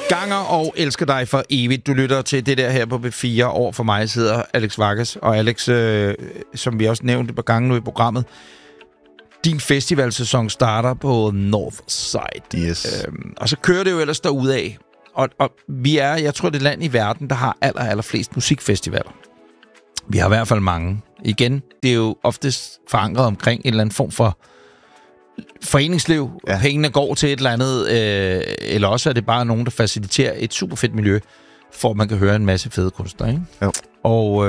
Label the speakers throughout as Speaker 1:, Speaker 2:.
Speaker 1: ganger og elsker dig for evigt. Du lytter til det der her på B4. Over for mig sidder Alex Vargas. Og Alex, som vi også nævnte et par gange nu i programmet, din festivalsæson starter på Northside.
Speaker 2: Yes.
Speaker 1: Og så kører det jo ellers derudad. Og vi er, jeg tror, det er land i verden, der har allerflest musikfestivaler. Vi har i hvert fald mange. Igen, det er jo oftest forankret omkring en eller anden form for foreningsliv. Ja. Pengene går til et eller andet, eller også er det bare nogen, der faciliterer et super fedt miljø, for at man kan høre en masse fede kunstnere, ikke?
Speaker 2: Jo.
Speaker 1: Og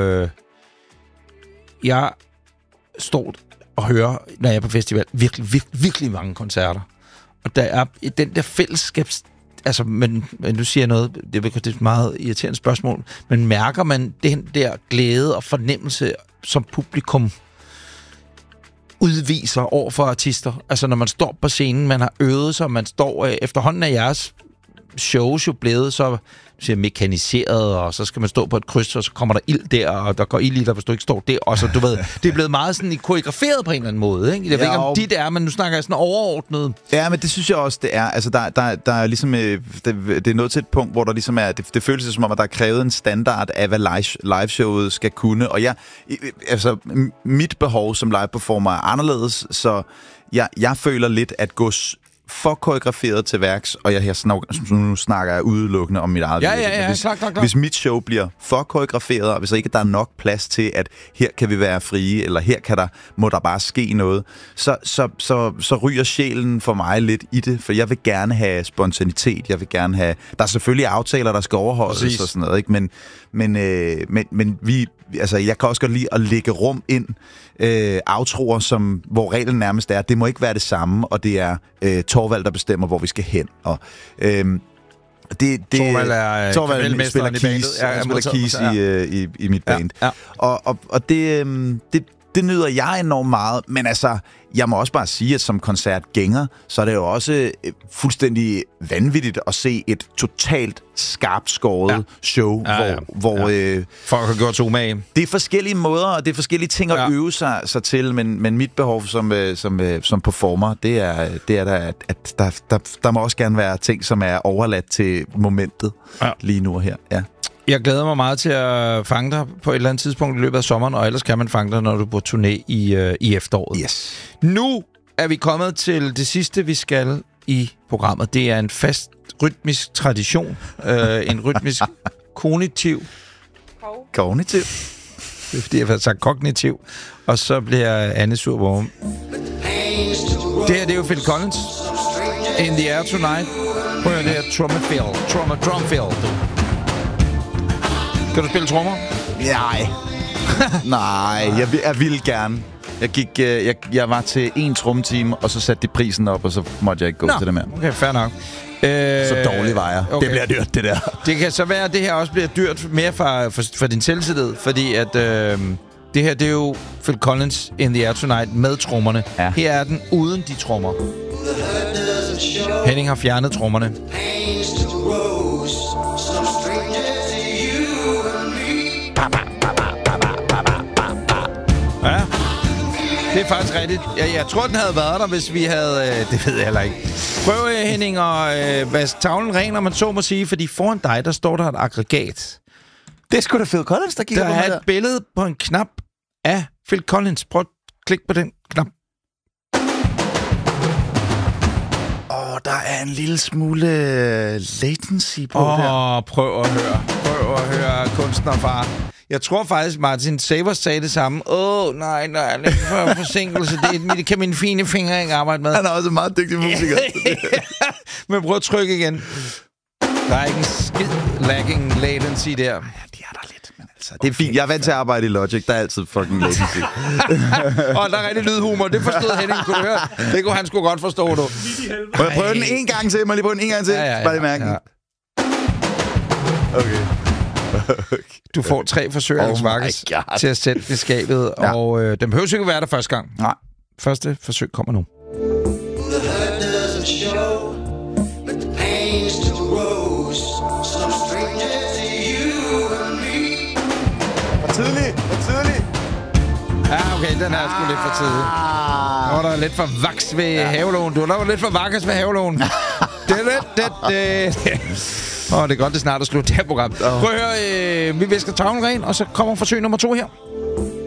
Speaker 1: jeg står og hører, når jeg er på festival, virkelig mange koncerter. Og der er den der fællesskabs... Altså, men du siger noget, det er et meget irriterende spørgsmål, men mærker man den der glæde og fornemmelse, som publikum udviser over for artister? Altså, når man står på scenen, man har øvet sig, man står... efterhånden af jeres shows jo blevet så mekaniseret, og så skal man stå på et kryds, og så kommer der ild der, og der går ild i dig, hvis du ikke står der. Og så, du ved, det er blevet meget sådan koreograferet på en eller anden måde, ikke? Jeg ved ikke, om det er, men nu snakker jeg sådan overordnet.
Speaker 2: Ja, men det synes jeg også, det er. Altså, der er ligesom... Det er nået til et punkt, hvor der ligesom er... Det føles som om, at der er krævet en standard af, hvad liveshowet skal kunne. Og altså, mit behov som live-performer er anderledes, så jeg føler lidt at gå for koreograferet til værks, og nu snakker jeg udelukkende om mit eget liv.
Speaker 1: Klar.
Speaker 2: Hvis mit show bliver for koreograferet, og hvis ikke der er nok plads til, at her kan vi være frie, eller her må der bare ske noget, så ryger sjælen for mig lidt i det, for jeg vil gerne have spontanitet, jeg vil gerne have... Der er selvfølgelig aftaler, der skal overholdes og sådan noget, ikke? Men vi... Altså, jeg kan også godt lide at lægge rum ind, outroer, hvor reglen nærmest er, det må ikke være det samme, og det er Torvald, der bestemmer, hvor vi skal hen. Og,
Speaker 1: Torvald
Speaker 2: spiller keys, spiller keys i mit band.
Speaker 1: Ja.
Speaker 2: Og det nyder jeg enormt meget, men altså, jeg må også bare sige, at som koncertgænger, så er det jo også fuldstændig vanvittigt at se et totalt skarpt skåret show, hvor
Speaker 1: folk har gjort umage.
Speaker 2: Det er forskellige måder, og det er forskellige ting at øve sig til, men mit behov som performer, det er at der må også gerne være ting, som er overladt til momentet lige nu og her. Ja.
Speaker 1: Jeg glæder mig meget til at fange dig på et eller andet tidspunkt i løbet af sommeren, og ellers kan man fange dig, når du er på turné i efteråret.
Speaker 2: Yes.
Speaker 1: Nu er vi kommet til det sidste, vi skal i programmet. Det er en fast rytmisk tradition. En rytmisk kognitiv.
Speaker 2: Kognitiv?
Speaker 1: Det er fordi, jeg har sagt kognitiv. Og så bliver Anne sur på ham. Det her, det er jo Phil Collins. In the Air Tonight. Prøv at høre det her Drumfield. Kan du spille trommer?
Speaker 2: Nej, jeg ville gerne. Jeg var til 1 trommetime, og så satte de prisen op, og så måtte jeg ikke gå til det mere.
Speaker 1: Okay, fair nok.
Speaker 2: Så dårlig var jeg. Okay. Det bliver dyrt, det der.
Speaker 1: Det kan så være, at det her også bliver dyrt mere for din selvtillid, fordi at det her, det er jo Phil Collins In the Air Tonight med trommerne. Ja. Her er den uden de trommer. Henning har fjernet trommerne. Ja, det er faktisk rigtigt. Jeg tror, den havde været der, hvis vi havde... det ved jeg heller ikke. Prøv, Henning, at vaske tavlen ren, om man så må sige, fordi foran dig, der står der et aggregat.
Speaker 2: Det er sgu da Phil Collins, der kigger på mig.
Speaker 1: Der er et billede på en knap af Phil Collins. Prøv at klikke på den knap.
Speaker 2: Der er en lille smule latency på der.
Speaker 1: Prøv at høre kunstnerfar. Jeg tror faktisk, Martin Savers sagde det samme. Nej, lidt for forsinkelse. Det kan mine fine fingre ikke arbejde med.
Speaker 2: Han er også en meget dygtig musiker.
Speaker 1: Men prøv at trykke igen. Der er ikke en skid lagging latency der.
Speaker 2: Ja, de er der lidt, men altså... Det er fint. Jeg er vant til at arbejde i Logic. Der er altid fucking latency.
Speaker 1: Og der er rigtig lydhumor. Det forstod Henning, kunne du høre. Det kunne han sgu godt forstå, du.
Speaker 2: Må jeg prøve den en gang til? Må jeg lige prøve den en gang til? Bare lige mærke den. Okay.
Speaker 1: Du får 3 forsøg, Alex Vargas, til at sætte det skabet, og den behøver ikke være der første gang.
Speaker 2: Nej.
Speaker 1: Første forsøg kommer nu.
Speaker 2: For tidligt.
Speaker 1: Ja, okay, den er sgu lidt for tidlig. Nu var der lidt for vaks ved havelån. Du var lidt for vakkes ved havelån. det er godt, det snart er slut, det her program. Prøv at høre, vi visker tavlen ren, og så kommer forsøg nummer 2 her.